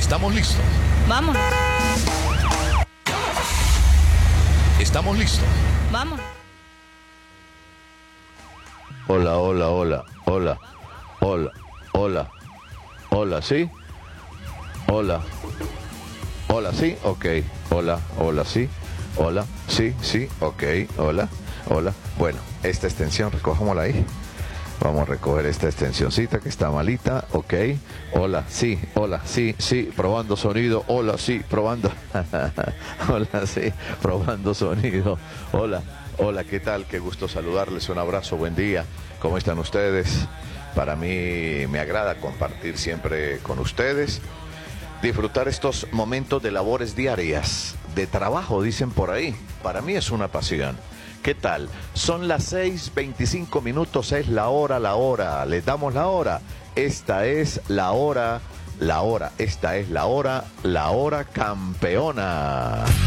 Estamos listos. Vamos. Estamos listos. Vamos. Hola, hola, hola, hola, hola, hola, hola, ¿sí? Hola, hola, ¿sí? Ok, hola, hola, ¿sí? Hola, sí, sí, ok, hola, hola. Bueno, esta extensión, recojámosla ahí. Vamos a recoger esta extensioncita que está malita, ok. Hola, sí, sí, probando sonido. Hola, sí, probando. Hola, sí, probando sonido. Hola, hola, ¿qué tal? Qué gusto saludarles, un abrazo, buen día. ¿Cómo están ustedes? Para mí me agrada compartir siempre con ustedes, disfrutar estos momentos de labores diarias, de trabajo, dicen por ahí. Para mí es una pasión. ¿Qué tal? Son las 6:25, es la hora. Les damos la hora. Esta es la hora. Esta es la hora campeona.